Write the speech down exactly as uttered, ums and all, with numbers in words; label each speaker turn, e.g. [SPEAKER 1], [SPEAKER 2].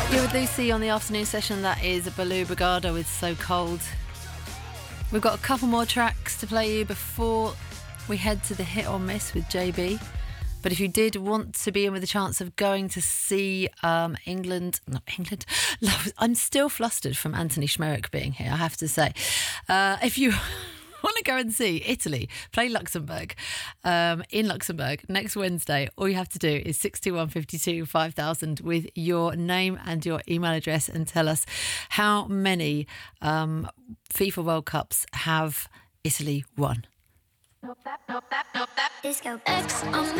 [SPEAKER 1] You're with Lucy on the afternoon session. That is Baloo Brigada with So Cold. We've got a couple more tracks to play you before we head to the hit or miss with J B. But if you did want to be in with a chance of going to see um, England, not England, I'm still flustered from Anthony Schmerick being here, I have to say. Uh, if you want to go and see Italy play Luxembourg um, in Luxembourg next Wednesday, all you have to do is six two one five two five thousand with your name and your email address and tell us how many um, FIFA World Cups have Italy won.
[SPEAKER 2] Disco X on